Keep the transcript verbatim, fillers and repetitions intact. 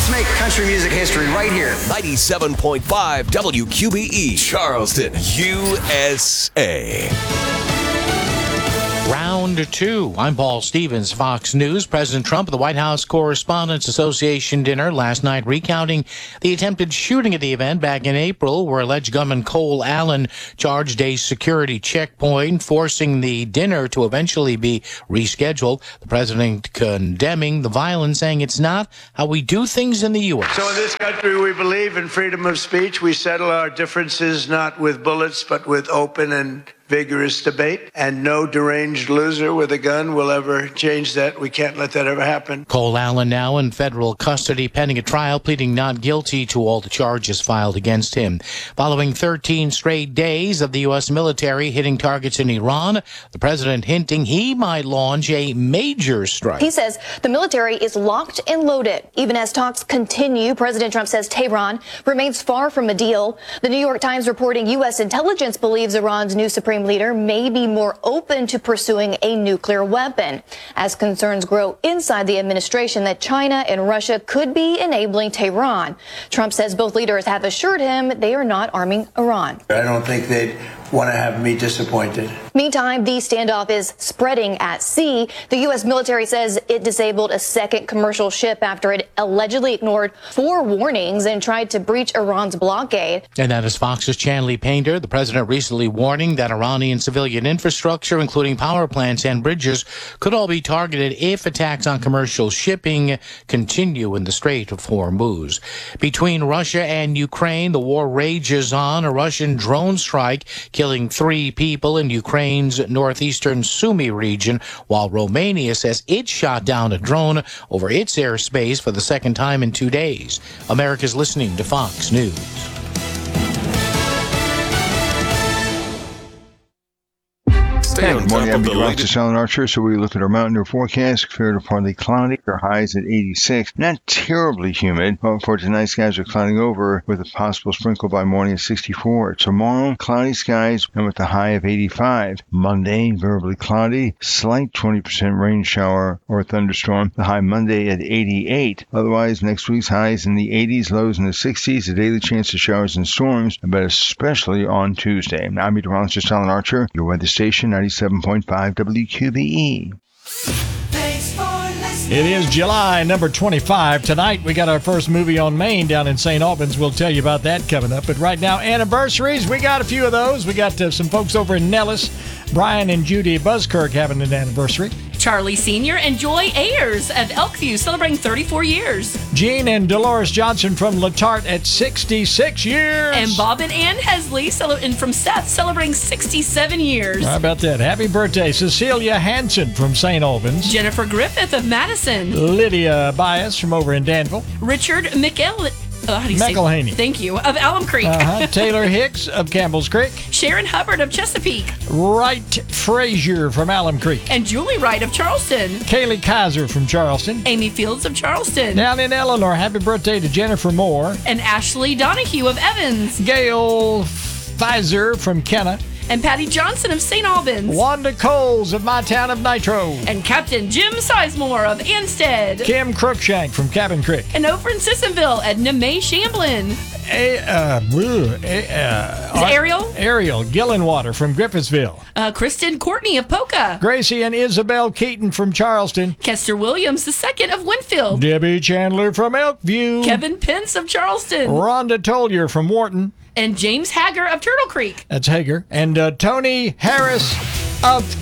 Let's make country music history right here. ninety-seven point five W Q B E, Charleston, U S A. Round two. I'm Paul Stevens, Fox News. President Trump at the White House Correspondents Association dinner last night recounting the attempted shooting at the event back in April where alleged gunman Cole Allen charged a security checkpoint, forcing the dinner to eventually be rescheduled. The president condemning the violence, saying it's not how we do things in the U S. So in this country, we believe in freedom of speech. We settle our differences not with bullets, but with open and vigorous debate, and no deranged loser with a gun will ever change that. We can't let that ever happen. Cole Allen now in federal custody pending a trial, pleading not guilty to all the charges filed against him. Following thirteen straight days of the U S military hitting targets in Iran, the president hinting he might launch a major strike. He says the military is locked and loaded. Even as talks continue, President Trump says Tehran remains far from a deal. The New York Times reporting U S intelligence believes Iran's new Supreme leader may be more open to pursuing a nuclear weapon as concerns grow inside the administration that China and Russia could be enabling Tehran. Trump says both leaders have assured him they are not arming Iran. I don't think they'd want to have me disappointed. Meantime, the standoff is spreading at sea. The U S military says it disabled a second commercial ship after it allegedly ignored four warnings and tried to breach Iran's blockade. And that is Fox's Chanley Painter. The president recently warning that Iranian civilian infrastructure, including power plants and bridges, could all be targeted if attacks on commercial shipping continue in the Strait of Hormuz. Between Russia and Ukraine, the war rages on. A Russian drone strike killing three people in Ukraine's northeastern Sumy region, while Romania says it shot down a drone over its airspace for the second time in two days. America's listening to Fox News. Stay on Good morning, top I'm of the meteorologist Alan Archer. So we look at our mountain forecast. Fair to partly cloudy. Our highs at eighty-six. Not terribly humid. But for tonight, skies are clouding over with a possible sprinkle by morning at sixty-four. Tomorrow, cloudy skies and with a high of eighty-five. Monday, variably cloudy. Slight twenty percent rain shower or thunderstorm. The high Monday at eighty-eight. Otherwise, next week's highs in the eighties, lows in the sixties. A daily chance of showers and storms, but especially on Tuesday. I'm meteorologist Alan Archer. Your weather station, ninety-seven point five W Q B E. It is July number twenty-five. Tonight we got our first movie on Main down in Saint Albans. We'll tell you about that coming up. But right now, anniversaries. We got a few of those. We got uh, some folks over in Nellis. Brian and Judy Buskirk having an anniversary. Charlie Senior and Joy Ayers of Elkview celebrating thirty-four years. Gene and Dolores Johnson from Latarte at sixty-six years. And Bob and Ann Hesley celebrating from Seth celebrating sixty-seven years. How about that? Happy birthday, Cecilia Hanson from Saint Albans. Jennifer Griffith of Madison. Lydia Bias from over in Danville. Richard McEl- uh, how do you McElhaney. say? Thank you. Of Alum Creek. Uh-huh. Taylor Hicks of Campbell's Creek. Sharon Hubbard of Chesapeake. Wright Frazier from Alum Creek. And Julie Wright of Charleston. Kaylee Kaiser from Charleston. Amy Fields of Charleston. Down in Eleanor, happy birthday to Jennifer Moore. And Ashley Donahue of Evans. Gail Pfizer from Kenna. And Patty Johnson of Saint Albans. Wanda Coles of my town of Nitro. And Captain Jim Sizemore of Anstead. Kim Crookshank from Cabin Creek. And over in Sissonville, Edna Mae Shamblin. A, uh, blue, a, uh, Is it Ariel? Ariel Gillenwater from Griffithsville. Uh, Kristen Courtney of Polka. Gracie and Isabel Keaton from Charleston. Kester Williams the second of Winfield. Debbie Chandler from Elkview. Kevin Pence of Charleston. Rhonda Tollier from Wharton. And James Hager of Turtle Creek. That's Hager. And uh, Tony Harris of